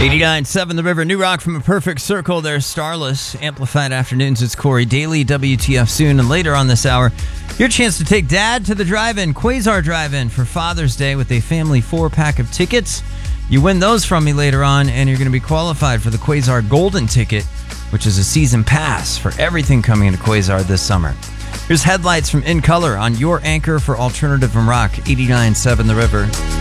89.7 The River, New Rock from A Perfect Circle. There's Starless, Amplified Afternoons. It's Corey Daly, WTF soon. And later on this hour, your chance to take Dad to the drive-in, Quasar Drive-In, for Father's Day with a family 4-pack of tickets. You win those from me later on, and you're going to be qualified for the Quasar Golden Ticket, which is a season pass for everything coming into Quasar this summer. Here's headlights from In Color on your anchor for alternative and rock, 89.7 The River.